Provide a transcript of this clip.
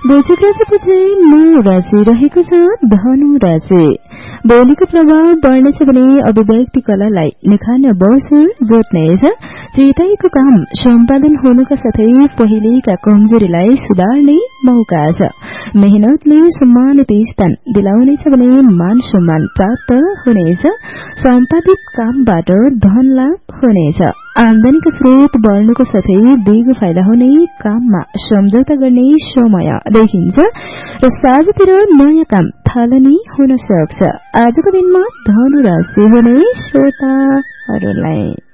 वृश्चिक राशिपछि 9 राशि रहेको छ धनु राशि। बोलीको प्रभाव बढ्नेछ भने अभिव्यक्ति कलालाई निखार्न वर्षर जोड्नेछ। चिताएको काम सम्पादन हुनुका साथै पहिलेका कमजोरीलाई सुधार्ने मौका छ। मेहनतले सम्मानित स्थान दिलाउनेछ भने मान सम्मान प्राप्त हुनेछ। सम्पादित कामबाट धन लाभ हुनेछ। आमदानीको स्रोत बढ्नुको साथै दिगो फाइदा हुने काममा सम्झौता गर्ने समय देखिन्छ र साँझतिर नयाँ काम थालनी हुन सक्छ। आजको दिनमा धनु राशि हुने श्रोताहरूलाई